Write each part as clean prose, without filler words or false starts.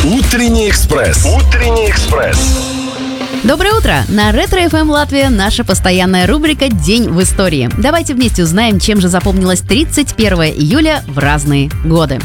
Утренний экспресс. Утренний экспресс. Доброе утро! На Ретро-ФМ Латвия наша постоянная рубрика «День в истории». Давайте вместе узнаем, чем же запомнилось 31 июля в разные годы.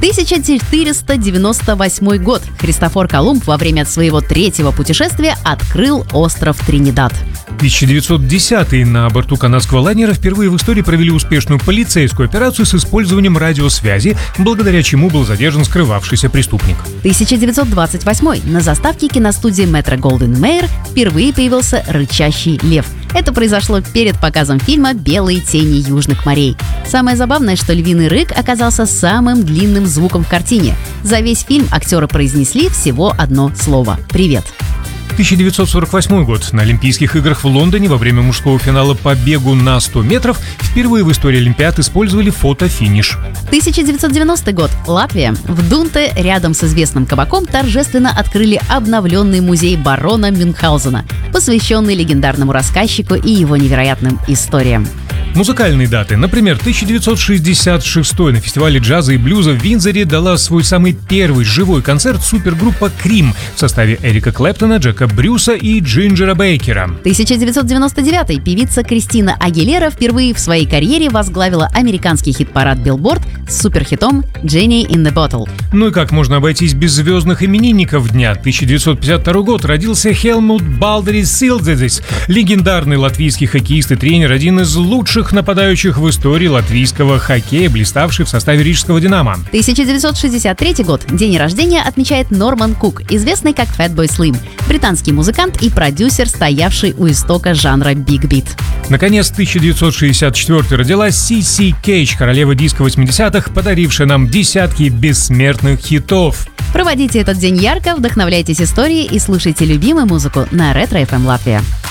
1498 год. Христофор Колумб во время своего третьего путешествия открыл остров Тринидад. 1910 на борту канадского лайнера впервые в истории провели успешную полицейскую операцию с использованием радиосвязи, благодаря чему был задержан скрывавшийся преступник. 1928 на заставке киностудии Метро Голден Мейер впервые появился рычащий лев. Это произошло перед показом фильма «Белые тени южных морей». Самое забавное, что львиный рык оказался самым длинным звуком в картине. За весь фильм актеры произнесли всего одно слово «Привет». 1948 год. На Олимпийских играх в Лондоне во время мужского финала по бегу на 100 метров впервые в истории Олимпиад использовали фото-финиш. 1990 год. Латвия. В Дунте, рядом с известным кабаком, торжественно открыли обновленный музей барона Мюнхгаузена, посвященный легендарному рассказчику и его невероятным историям. Музыкальные даты. Например, 1966 на фестивале джаза и блюза в Виндзоре дала свой самый первый живой концерт супергруппа «Крим» в составе Эрика Клэптона, Джека Брюса и Джинджера Бейкера. 1999 певица Кристина Агилера впервые в своей карьере возглавила американский хит-парад Billboard с суперхитом «Genie in the Bottle». Ну и как можно обойтись без звездных именинников дня? 1952 год родился Хелмут Балдерис Силдзедис, легендарный латвийский хоккеист и тренер, один из лучших нападающих в истории латвийского хоккея, блиставший в составе рижского «Динамо». 1963 год. День рождения отмечает Норман Кук, известный как Fatboy Slim, британский музыкант и продюсер, стоявший у истока жанра биг-бит. Наконец, в 1964 родилась Сиси Кейдж, королева диска 80-х, подарившая нам десятки бессмертных хитов. Проводите этот день ярко, вдохновляйтесь историей и слушайте любимую музыку на Ретро-ФМ Латвия.